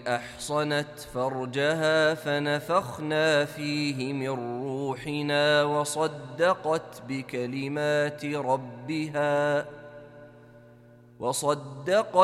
أحصنت فرجها فنفخنا فيه من روحنا وصدقت بكلمات ربها